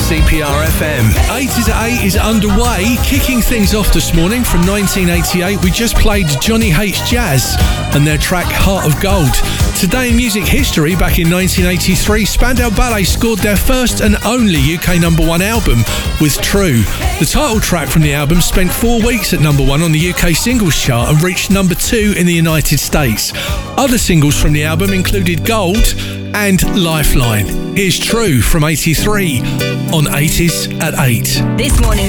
CPR FM. 80s at 8 is underway. Kicking things off this morning from 1988, we just played Johnny H. Jazz and their track Heart of Gold. Today in music history, back in 1983, Spandau Ballet scored their first and only UK #1 album with True. The title track from the album spent 4 weeks at #1 on the UK singles chart and reached #2 in the United States. Other singles from the album included Gold and Lifeline. Here's True from 83 on 80s at 8. This morning